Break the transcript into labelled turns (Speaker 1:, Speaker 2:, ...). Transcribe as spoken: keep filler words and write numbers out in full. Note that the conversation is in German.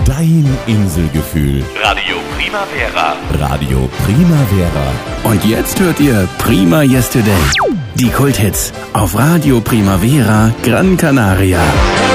Speaker 1: Dein Inselgefühl.
Speaker 2: Radio Primavera.
Speaker 1: Radio Primavera.
Speaker 3: Und jetzt hört ihr Prima Yesterday. Die Kulthits auf Radio Primavera Gran Canaria.